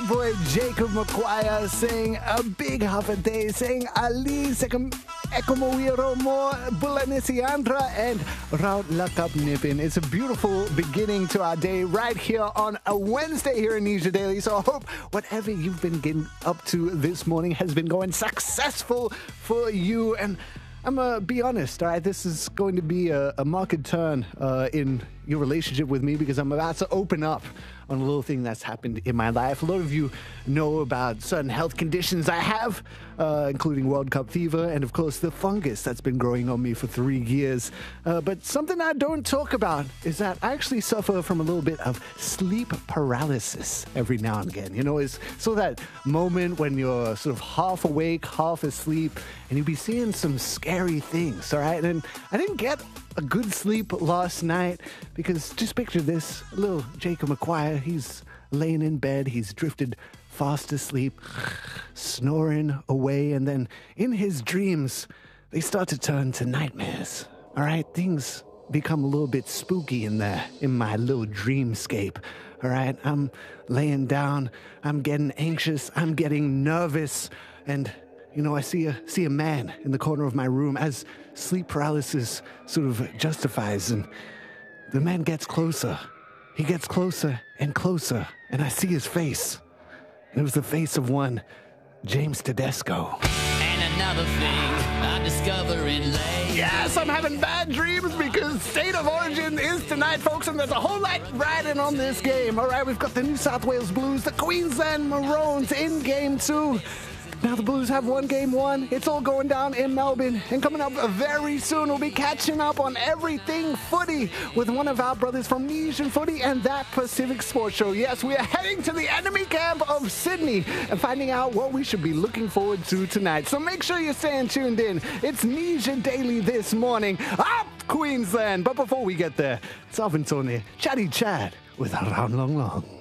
boy Jacob McQuire saying a big hafate, saying Ali Sekam Ekomowiro Mo Bulanisiandra and Raut Lakap Nipin. It's a beautiful beginning to our day right here on a Wednesday here in Nisha Daily. So I hope whatever you've been getting up to this morning has been going successful for you. And I'm going to be honest, all right? This is going to be a marked turn in your relationship with me because I'm about to open up on a little thing that's happened in my life. A lot of you know about certain health conditions I have, including World Cup fever and, of course, the fungus that's been growing on me for 3 years. But something I don't talk about is that I actually suffer from a little bit of sleep paralysis every now and again. You know, it's so that moment when you're sort of half awake, half asleep, and you'll be seeing some scary things, all right? And I didn't get a good sleep last night because just picture this, little Jacob McQuire, he's laying in bed, he's drifted fast asleep, snoring away, and then in his dreams, they start to turn to nightmares, all right? Things become a little bit spooky in there, in my little dreamscape, all right? I'm laying down, I'm getting anxious, I'm getting nervous, and you know, I see a man in the corner of my room as sleep paralysis sort of justifies, and the man gets closer. He gets closer and closer, and I see his face. And it was the face of one James Tedesco. And another thing I discover in late. Yes, I'm having bad dreams because State of Origin is tonight, folks, and there's a whole lot riding on this game. All right, we've got the New South Wales Blues, the Queensland Maroons in Game 2. Now the Blues have won Game 1. It's all going down in Melbourne. And coming up very soon, we'll be catching up on everything footy with one of our brothers from Nesian Footy and That Pacific Sports Show. Yes, we are heading to the enemy camp of Sydney and finding out what we should be looking forward to tonight. So make sure you're staying tuned in. It's Nisha Daily this morning. Up Queensland! But before we get there, it's Alvin Tony, Chatty Chad with Around Long Long.